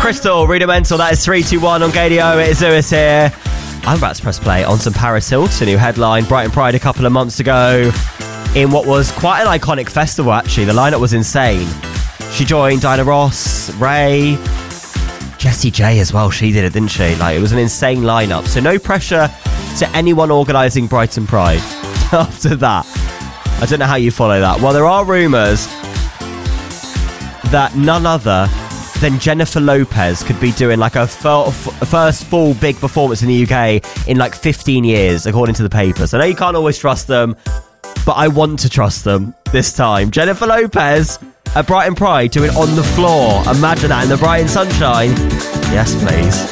Crystal, Rudimental, that is 321 on Gadio. It is Lewis here. I'm about to press play on some Paris Hilton, who headlined Brighton Pride a couple of months ago in what was quite an iconic festival, actually. The lineup was insane. She joined Diana Ross, Ray, Jessie J as well. She did it, didn't she? Like, it was an insane lineup. So no pressure to anyone organising Brighton Pride after that. I don't know how you follow that. Well, there are rumours that none other than Jennifer Lopez could be doing like a first full big performance in the UK in like 15 years, according to the papers. I know you can't always trust them, but I want to trust them this time. Jennifer Lopez at Brighton Pride doing On the Floor. Imagine that in the Brighton sunshine. Yes, please.